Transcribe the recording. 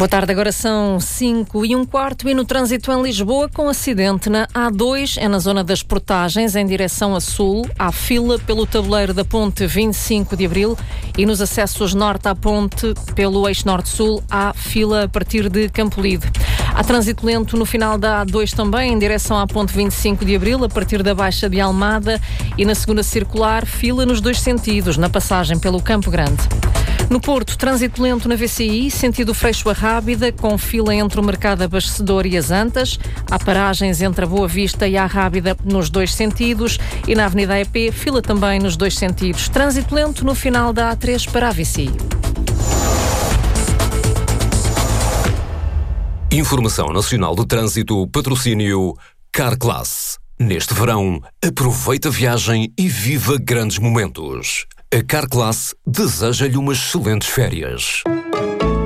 Boa tarde, agora são 5:15 e no trânsito em Lisboa, com acidente na A2, é na zona das Portagens, em direção a sul, há fila pelo tabuleiro da ponte 25 de Abril e nos acessos norte à ponte pelo eixo norte-sul há fila a partir de Campolide. Há trânsito lento no final da A2 também, em direção à ponte 25 de Abril, a partir da Baixa de Almada, e na segunda circular, fila nos dois sentidos, na passagem pelo Campo Grande. No Porto, trânsito lento na VCI, sentido Freixo a Rábida, com fila entre o Mercado Abastecedor e as Antas. Há paragens entre a Boa Vista e a Rábida nos dois sentidos. E na Avenida EP, fila também nos dois sentidos. Trânsito lento no final da A3 para a VCI. Informação Nacional de Trânsito, patrocínio Carclass. Neste verão, aproveita a viagem e viva grandes momentos. A Carclass deseja-lhe umas excelentes férias.